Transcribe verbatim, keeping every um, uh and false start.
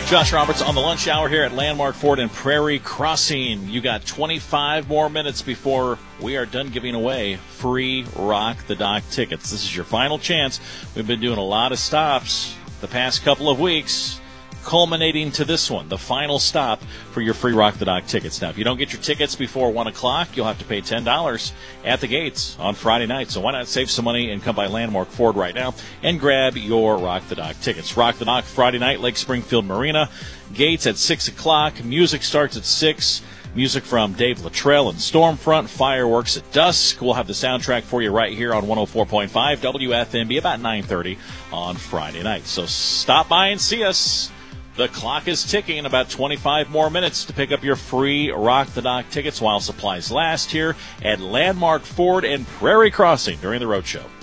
Josh Roberts on the lunch hour here at Landmark Ford and Prairie Crossing. You got twenty-five more minutes before we are done giving away free Rock the Dock tickets. This is your final chance. We've been doing a lot of stops the past couple of weeks, culminating to this one, the final stop for your free Rock the Dock tickets. Now, if you don't get your tickets before one o'clock, you'll have to pay ten dollars at the gates on Friday night. So why not save some money and come by Landmark Ford right now and grab your Rock the Dock tickets. Rock the Dock Friday night, Lake Springfield Marina. Gates at six o'clock. Music starts at six. Music from Dave Luttrell and Stormfront. Fireworks at dusk. We'll have the soundtrack for you right here on one oh four point five W F M B about nine thirty on Friday night. So stop by and see us. The clock is ticking. About twenty-five more minutes to pick up your free Rock the Dock tickets while supplies last here at Landmark Ford and Prairie Crossing during the Road Show.